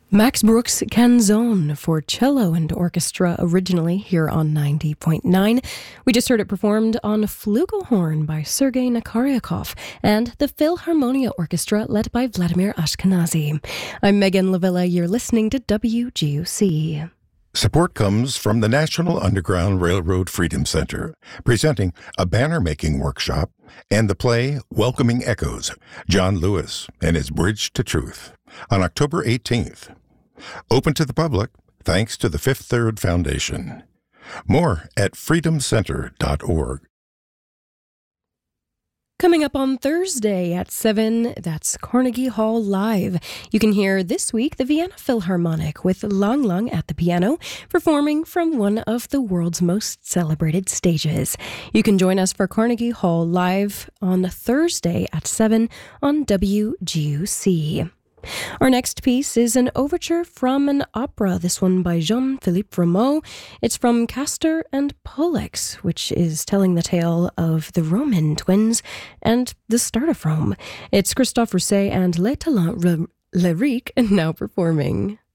Max Bruch's Canzone for cello and orchestra, originally here on 90.9. We just heard it performed on flugelhorn by Sergei Nakaryakov and the Philharmonia Orchestra led by Vladimir Ashkenazy. I'm Megan Lavilla. You're listening to WGUC. Support comes from the National Underground Railroad Freedom Center, presenting a banner-making workshop and the play Welcoming Echoes, John Lewis and his Bridge to Truth, on October 18th. Open to the public, thanks to the Fifth Third Foundation. More at freedomcenter.org. Coming up on Thursday at 7, that's Carnegie Hall Live. You can hear this week the Vienna Philharmonic with Lang Lang at the piano, performing from one of the world's most celebrated stages. You can join us for Carnegie Hall Live on Thursday at 7 on WGUC. Our next piece is an overture from an opera, this one by Jean-Philippe Rameau. It's from Castor and Pollux, which is telling the tale of the Roman twins and the start of Rome. It's Christophe Rousset and Les Talents Lyriques now performing.